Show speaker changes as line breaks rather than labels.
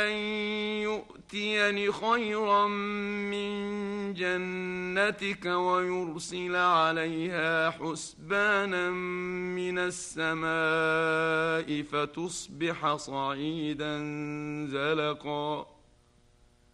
أن يؤتيني خيرا من جنتك ويرسل عليها حسبانا من السماء فتصبح صعيدا زلقا.